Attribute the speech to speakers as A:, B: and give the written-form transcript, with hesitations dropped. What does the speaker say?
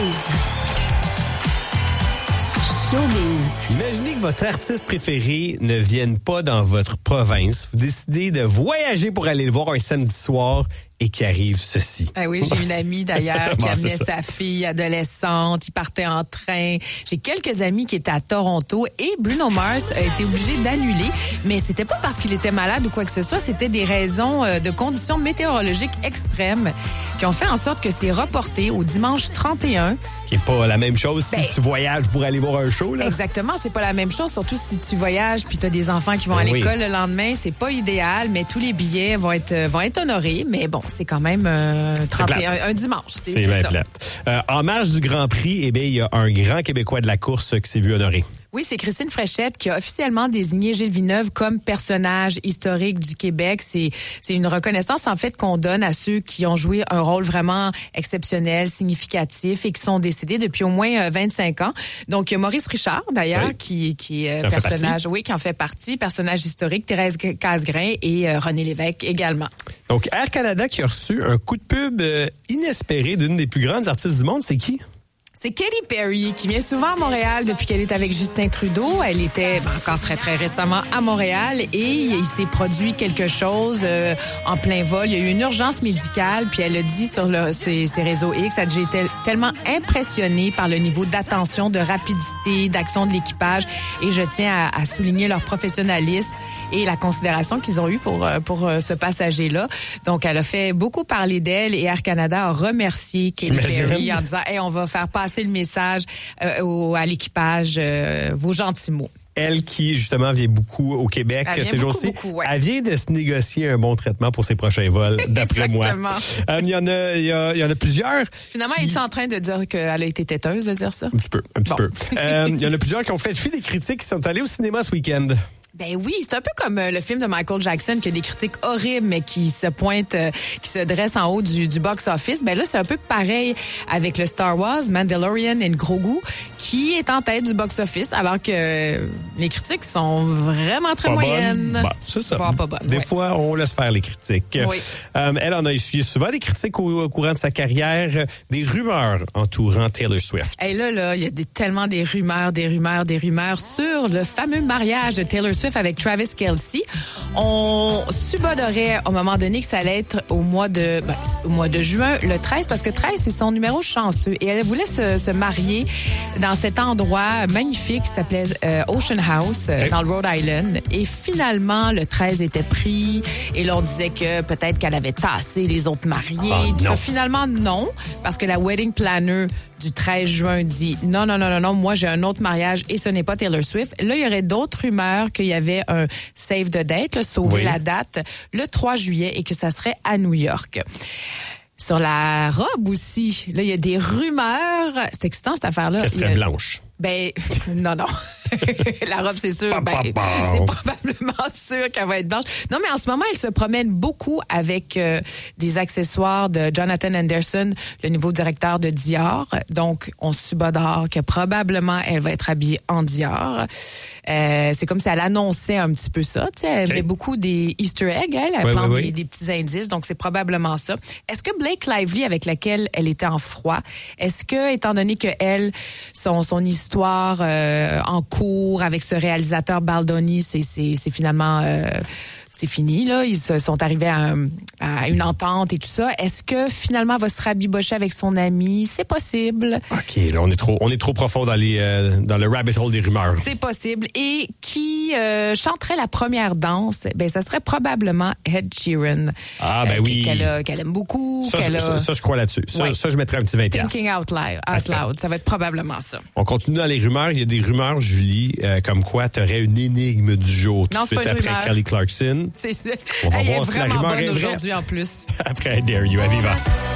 A: Showbiz.
B: Imaginez que votre artiste préféré ne vienne pas dans votre province. Vous décidez de voyager pour aller le voir un samedi soir et qu'il arrive ceci.
C: Ah oui, j'ai une amie d'ailleurs qui
B: Bon,
C: amenait
B: c'est ça.
C: sa fille adolescente, ils partaient en train. J'ai quelques amis qui étaient à Toronto et Bruno Mars a été obligé d'annuler, mais c'était pas parce qu'il était malade ou quoi que ce soit, c'était des raisons de conditions météorologiques extrêmes qui ont fait en sorte que c'est reporté au dimanche 31.
B: Qui est pas la même chose si tu voyages pour aller voir un show, là.
C: Exactement, c'est pas la même chose, surtout si tu voyages puis tu as des enfants qui vont à
B: Oui.
C: l'école le lendemain, c'est pas idéal, mais tous les billets vont être honorés, mais bon, c'est quand même 31 un dimanche,
B: C'est bien
C: ça.
B: plate. En marge du Grand Prix, eh bien, il y a un grand Québécois de la course qui s'est vu honoré.
C: Oui, c'est Christine Fréchette qui a officiellement désigné Gilles Villeneuve comme personnage historique du Québec. C'est une reconnaissance, en fait, qu'on donne à ceux qui ont joué un rôle vraiment exceptionnel, significatif et qui sont décédés depuis au moins 25 ans. Donc, il y a Maurice Richard, d'ailleurs,
B: Oui.
C: qui est personnage, qui en fait partie, personnage historique, Thérèse Casgrain et René Lévesque également.
B: Donc, Air Canada qui a reçu un coup de pub inespéré d'une des plus grandes artistes du monde, c'est qui?
C: C'est Katy Perry qui vient souvent à Montréal depuis qu'elle est avec Justin Trudeau. Elle était encore très, très récemment à Montréal et il s'est produit quelque chose en plein vol. Il y a eu une urgence médicale, puis elle a dit sur ses réseaux X, elle a dit, j'ai été tellement impressionnée par le niveau d'attention, de rapidité, d'action de l'équipage et je tiens à souligner leur professionnalisme et la considération qu'ils ont eue pour ce passager-là. Donc, elle a fait beaucoup parler d'elle et Air Canada a remercié Katy Perry en disant « Hey, on va faire passer le message à l'équipage, vos gentils mots. »
B: Elle qui, justement, vient beaucoup au Québec ces jours-ci.
C: Ouais.
B: Elle vient de se négocier un bon traitement pour ses prochains vols, d'après moi. Il y en a plusieurs.
C: Finalement, es-tu en train de dire qu'elle a été têteuse de dire ça?
B: Un petit peu. Il y en a plusieurs qui ont fait fi des critiques qui sont allés au cinéma ce week-end.
C: Ben oui, c'est un peu comme le film de Michael Jackson qui a des critiques horribles, mais qui se pointe, qui se dresse en haut du box-office. Ben là, c'est un peu pareil avec le Star Wars, Mandalorian et Grogu, qui est en tête du box-office, alors que les critiques sont vraiment très moyennes.
B: Bon, c'est ça.
C: Pas bonnes.
B: Des fois, on laisse faire les critiques.
C: Oui.
B: Elle en a essuyé souvent des critiques au courant de sa carrière, des rumeurs entourant Taylor Swift.
C: Et là, il y a tellement des rumeurs sur le fameux mariage de Taylor Swift avec Travis Kelce. On subodorait au moment donné que ça allait être au mois de juin, le 13, parce que 13, c'est son numéro chanceux. Et elle voulait se marier dans cet endroit magnifique qui s'appelait Ocean House, dans le Rhode Island. Et finalement, le 13 était pris. Et là, on disait que peut-être qu'elle avait tassé les autres mariés.
B: Non.
C: Finalement, non, parce que la wedding planner du 13 juin dit non, moi j'ai un autre mariage et ce n'est pas Taylor Swift. Là, il y aurait d'autres rumeurs qu'il y avait un save the date, sauver la date, le 3 juillet et que ça serait à New York. Sur la robe aussi, là, il y a des rumeurs. C'est excitant, cette affaire-là.
B: Qu'elle serait blanche.
C: Ben, non. La robe, c'est sûr. C'est probablement sûr qu'elle va être blanche. Non, mais en ce moment, elle se promène beaucoup avec des accessoires de Jonathan Anderson, le nouveau directeur de Dior. Donc, on subodore que probablement, elle va être habillée en Dior. C'est comme si elle annonçait un petit peu ça. Tu sais, elle met beaucoup des Easter eggs. Elle plante des petits indices. Donc, c'est probablement ça. Est-ce que Blake Lively, avec laquelle elle était en froid, est-ce que, étant donné que elle, son histoire en cours avec ce réalisateur Baldoni, c'est finalement c'est fini, là. Ils se sont arrivés à une entente et tout ça. Est-ce que finalement elle va se rabibocher avec son ami? C'est possible.
B: OK, là, on est trop profond dans le rabbit hole des rumeurs.
C: C'est possible. Et qui chanterait la première danse? Ben, ça serait probablement Ed Sheeran.
B: Ah, ben oui.
C: Qu'elle aime beaucoup.
B: Ça, je crois là-dessus. Ça, je mettrais un petit 20$.
C: Thinking out loud. Ça va être probablement ça.
B: On continue dans les rumeurs. Il y a des rumeurs, Julie, comme quoi tu aurais une énigme du jour tout de suite après Kelly Clarkson.
C: C'est ça.
B: On va
C: Elle
B: voir
C: est
B: si la
C: vraiment
B: rumeur
C: bonne
B: est vraie.
C: aujourd'hui en plus.
B: Après Dare You, à Viva.